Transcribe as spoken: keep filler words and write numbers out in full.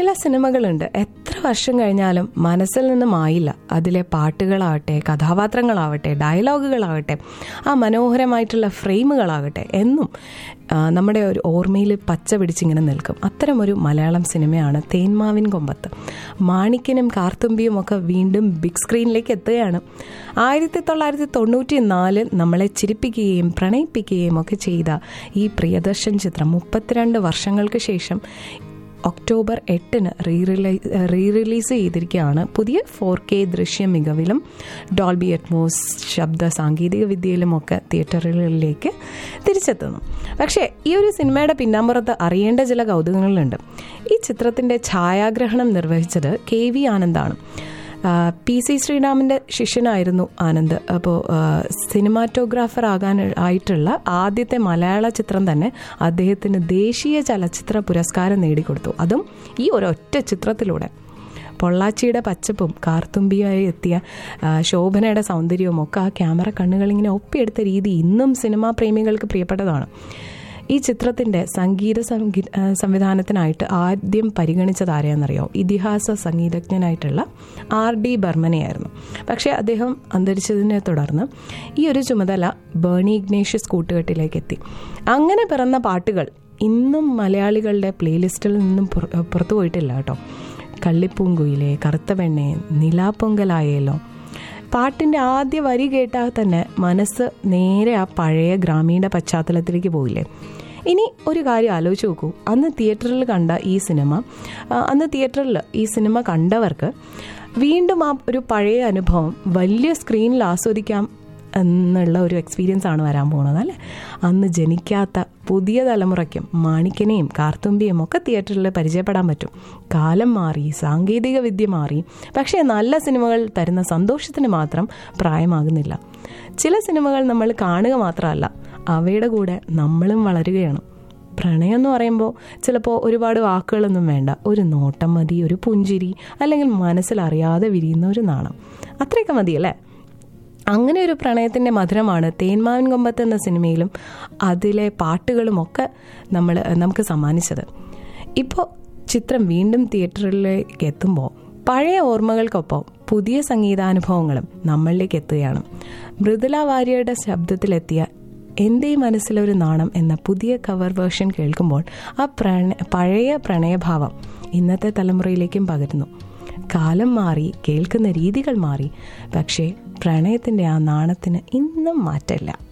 ചില സിനിമകളുണ്ട് എത്ര വർഷം കഴിഞ്ഞാലും മനസ്സിൽ നിന്ന് മായില്ല. അതിലെ പാട്ടുകളാവട്ടെ, കഥാപാത്രങ്ങളാവട്ടെ, ഡയലോഗുകളാവട്ടെ, ആ മനോഹരമായിട്ടുള്ള ഫ്രെയിമുകളാകട്ടെ, എന്നും നമ്മുടെ ഒരു ഓർമ്മയിൽ പച്ച പിടിച്ചിങ്ങനെ നിൽക്കും. അത്തരമൊരു മലയാളം സിനിമയാണ് തേന്മാവിൻ കൊമ്പത്ത്. മാണിക്കനും കാർത്തുമ്പിയും ഒക്കെ വീണ്ടും ബിഗ് സ്ക്രീനിലേക്ക് എത്തുകയാണ്. ആയിരത്തി തൊള്ളായിരത്തി തൊണ്ണൂറ്റി നാലിൽ നമ്മളെ ചിരിപ്പിക്കുകയും പ്രണയിപ്പിക്കുകയും ഒക്കെ ചെയ്ത ഈ പ്രിയദർശൻ ചിത്രം മുപ്പത്തിരണ്ട് വർഷങ്ങൾക്ക് ശേഷം ഒക്ടോബർ എട്ടിന് റീ റിലീസ് റീ റിലീസ് ചെയ്തിരിക്കുകയാണ്. പുതിയ ഫോർ കെ ദൃശ്യ മികവിലും ഡോൾബി അറ്റ്മോസ് ശബ്ദ സാങ്കേതിക വിദ്യയിലുമൊക്കെ തിയേറ്ററുകളിലേക്ക് തിരിച്ചെത്തുന്നു. പക്ഷേ ഈ ഒരു സിനിമയുടെ പിന്നാമ്പുറത്ത് അറിയേണ്ട ചില കൗതുകങ്ങളുണ്ട്. ഈ ചിത്രത്തിൻ്റെ ഛായാഗ്രഹണം നിർവഹിച്ചത് K V ആനന്ദാണ്. P C ശ്രീരാമിൻ്റെ ശിഷ്യനായിരുന്നു Anand. അപ്പോൾ സിനിമാറ്റോഗ്രാഫർ ആകാൻ ആയിട്ടുള്ള ആദ്യത്തെ മലയാള ചിത്രം തന്നെ അദ്ദേഹത്തിന് ദേശീയ ചലച്ചിത്ര പുരസ്കാരം നേടിക്കൊടുത്തു. അതും ഈ ഒരൊറ്റ ചിത്രത്തിലൂടെ. പൊള്ളാച്ചിയുടെ പച്ചപ്പും കാർത്തുമ്പിയായി എത്തിയ ശോഭനയുടെ സൗന്ദര്യവും ഒക്കെ ആ ക്യാമറ കണ്ണുകളിങ്ങനെ ഒപ്പിയെടുത്ത രീതി ഇന്നും സിനിമാ പ്രേമികൾക്ക് പ്രിയപ്പെട്ടതാണ്. ഈ ചിത്രത്തിൻ്റെ സംഗീത സംവിധാനത്തിനായിട്ട് ആദ്യം പരിഗണിച്ചത് ആരെയാണെന്നറിയോ? ഇതിഹാസ സംഗീതജ്ഞനായിട്ടുള്ള ആർ ഡി ബർമനെയായിരുന്നു. പക്ഷേ അദ്ദേഹം അന്തരിച്ചതിനെ തുടർന്ന് ഈ ഒരു ചുമതല ബേണി ഇഗ്നേഷ്യസ് കൂട്ടുകെട്ടിലേക്ക് എത്തി. അങ്ങനെ പിറന്ന പാട്ടുകൾ ഇന്നും മലയാളികളുടെ പ്ലേലിസ്റ്റിൽ നിന്നും പുറത്തു പോയിട്ടില്ല കേട്ടോ. കള്ളിപ്പൂങ്കുയിലെ, കറുത്ത പെണ്ണെ, നിലാപ്പൊങ്കലായേലോ. പാട്ടിൻ്റെ ആദ്യ വരി കേട്ടാൽ തന്നെ മനസ്സ് നേരെ ആ പഴയ ഗ്രാമീണ പശ്ചാത്തലത്തിലേക്ക് പോയില്ലേ. ഇനി ഒരു കാര്യം ആലോചിച്ച് നോക്കൂ. അന്ന് തിയേറ്ററിൽ കണ്ട ഈ സിനിമ അന്ന് തിയേറ്ററിൽ ഈ സിനിമ കണ്ടവർക്ക് വീണ്ടും ആ ഒരു പഴയ അനുഭവം വലിയ സ്ക്രീനിൽ ആസ്വദിക്കാം എന്നുള്ള ഒരു എക്സ്പീരിയൻസ് ആണ് വരാൻ പോകുന്നത് അല്ലേ. അന്ന് ജനിക്കാത്ത പുതിയ തലമുറയ്ക്കും മാണിക്കനെയും കാർത്തുമ്പിയും ഒക്കെ തിയേറ്ററിൽ പരിചയപ്പെടാൻ പറ്റും. കാലം മാറി, സാങ്കേതിക വിദ്യ മാറി, പക്ഷേ നല്ല സിനിമകൾ തരുന്ന സന്തോഷത്തിന് മാത്രം പ്രായമാകുന്നില്ല. ചില സിനിമകൾ നമ്മൾ കാണുക മാത്രമല്ല, അവയുടെ കൂടെ നമ്മളും വളരുകയാണ്. പ്രണയം എന്ന് പറയുമ്പോൾ ചിലപ്പോൾ ഒരുപാട് വാക്കുകളൊന്നും വേണ്ട. ഒരു നോട്ടം മതി, ഒരു പുഞ്ചിരി, അല്ലെങ്കിൽ മനസ്സിലറിയാതെ വിരിയുന്ന ഒരു നാണം, അത്രയൊക്കെ മതിയല്ലേ. അങ്ങനെ ഒരു പ്രണയത്തിൻ്റെ മധുരമാണ് തേന്മാവിൻ കൊമ്പത്ത് എന്ന സിനിമയിലും അതിലെ പാട്ടുകളുമൊക്കെ നമ്മൾ നമുക്ക് സമ്മാനിച്ചത്. ഇപ്പോൾ ചിത്രം വീണ്ടും തിയേറ്ററിലേക്ക് എത്തുമ്പോൾ പഴയ ഓർമ്മകൾക്കൊപ്പം പുതിയ സംഗീതാനുഭവങ്ങളും നമ്മളിലേക്ക് എത്തുകയാണ്. മൃദുല വാര്യരുടെ ശബ്ദത്തിലെത്തിയ എൻ്റെ മനസ്സിലൊരു നാണം എന്ന പുതിയ കവർ വേർഷൻ കേൾക്കുമ്പോൾ ആ പ്രണ പഴയ പ്രണയഭാവം ഇന്നത്തെ തലമുറയിലേക്കും പകരുന്നു. കാലം മാറി, കേൾക്കുന്ന രീതികൾ മാറി, പക്ഷേ പ്രണയത്തിൻ്റെ ആ നാണത്തിന് ഇന്നും മാറ്റമില്ല.